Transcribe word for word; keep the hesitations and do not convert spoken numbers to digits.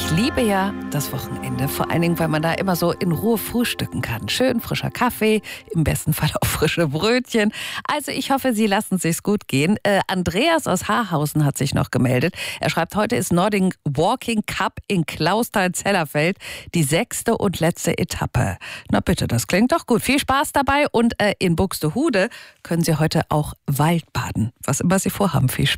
Ich liebe ja das Wochenende, vor allen Dingen, weil man da immer so in Ruhe frühstücken kann. Schön frischer Kaffee, im besten Fall auch frische Brötchen. Also ich hoffe, Sie lassen es sich gut gehen. Äh, Andreas aus Haarhausen hat sich noch gemeldet. Er schreibt, heute ist Nordic Walking Cup in Clausthal-Zellerfeld die sechste und letzte Etappe. Na bitte, das klingt doch gut. Viel Spaß dabei und äh, in Buxtehude können Sie heute auch Waldbaden. Was immer Sie vorhaben, viel Spaß.